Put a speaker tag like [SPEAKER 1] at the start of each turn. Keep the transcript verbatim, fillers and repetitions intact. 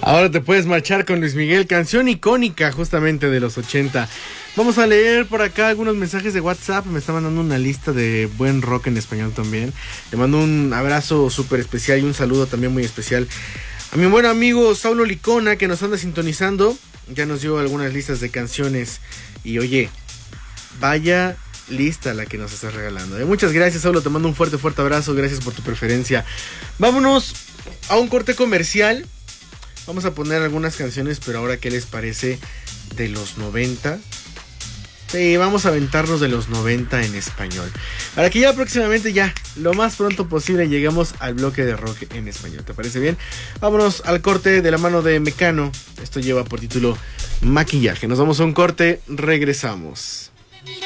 [SPEAKER 1] Ahora te puedes marchar con Luis Miguel, canción icónica justamente de los ochenta. Vamos a leer por acá algunos mensajes de WhatsApp. Me está mandando una lista de buen rock en español también. Le mando un abrazo súper especial y un saludo también muy especial a mi buen amigo Saulo Licona, que nos anda sintonizando. Ya nos dio algunas listas de canciones. Y oye, vaya lista la que nos estás regalando. ¿eh? Muchas gracias, Saulo. Te mando un fuerte, fuerte abrazo. Gracias por tu preferencia. Vámonos a un corte comercial. Vamos a poner algunas canciones, pero ahora, ¿qué les parece de los noventa? Sí, vamos a aventarnos de los noventa en español. Para que ya próximamente, ya, lo más pronto posible, lleguemos al bloque de rock en español. ¿Te parece bien? Vámonos al corte de la mano de Mecano. Esto lleva por título Maquillaje. Nos vamos a un corte, regresamos.